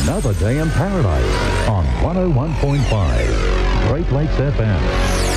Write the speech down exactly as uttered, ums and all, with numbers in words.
Another Day in Paradise on one oh one point five Great Lakes F M.